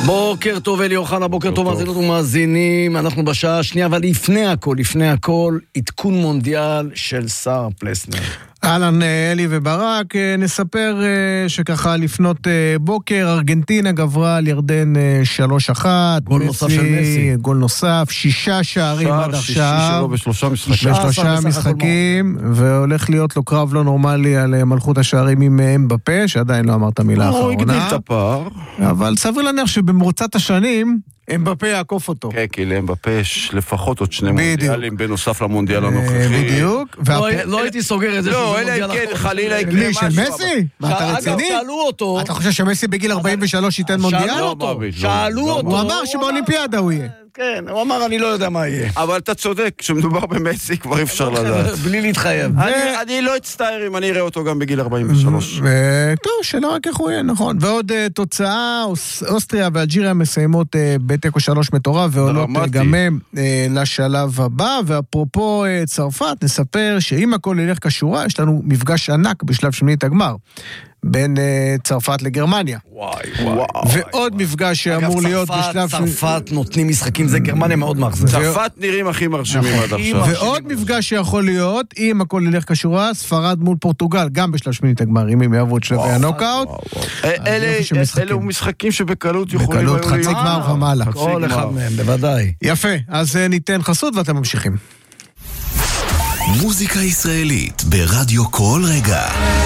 בוקר טוב אלי אוחנה, בוקר טוב מאזינות ומאזינים. אנחנו בשעה השנייה, אבל לפני הכל, עדכון מונדיאל של שר פלסנר. אהלן אלי וברק, נספר שככה לפנות בוקר, ארגנטינה גברה על ירדן 3-1, גול נוסף של מסי, גול נוסף, 6 שערים עד עכשיו, בשלושה משחקים, והולך להיות לו קרב לא נורמלי על מלכות השערים עם אמבפה, שעדיין לא אמרת מילה האחרונה. הוא הגדיל את הפער. אבל סביר להניח שבמרוצת השנים אמבפה יעקוף אותו. כן, כי לאמבפה יש לפחות עוד 2 מונדיאלים בנוסף למונדיאל הנוכחי. בדיוק. לא הייתי סוגר את זה. לא, אלא כן, חלילה יקרה משהו. מי, של מסי? אתה רציני? שאלו אותו. אתה חושב שמסי בגיל 43 ייתן מונדיאל? שאלו אותו. הוא אמר שבאולימפיאדה הוא יהיה. כן, הוא אמר אני לא יודע מה יהיה. אבל אתה צודק, כשמדובר במסי כבר אפשר לדעת. בלי להתחייב. אני לא אצטער אם אני אראה אותו גם בגיל 43. טוב, שאלה רק איך הוא יהיה, נכון. ועוד תוצאה, אוסטריה ואלג'יריה מסיימות בתיקו 3 מטורף, ועולות גם הם לשלב הבא, ואפרופו צרפת, נספר שאם הכל ילך כשורה, יש לנו מפגש ענק בשלב שמינית הגמר. בין צרפת לגרמניה. ועוד מפגש שאמור להיות בשלב... צרפת נותנים משחקים, זה גרמניה מאוד מאכזב. צרפת נראים הכי מרשימים עד עכשיו. ועוד מפגש שיכול להיות, אם הכל ילך כשורה, ספרד מול פורטוגל, גם בשלב שמינית הגמר, אם הם יעברו את שלבי הנוקאוט. אלו משחקים שבקלות יכולים... בקלות חצי גמר ומעלה. כל אחד מהם, בוודאי. יפה, אז ניתן חסות ואתם ממשיכים. מוזיקה ישראלית ברדיו כל רגע.